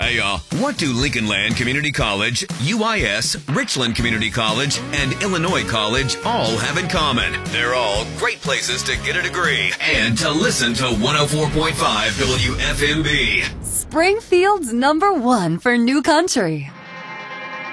Hey, y'all. What do Lincoln Land Community College, UIS, Richland Community College, and Illinois College all have in common? They're all great places to get a degree and to listen to 104.5 WFMB. Springfield's #1 for new country.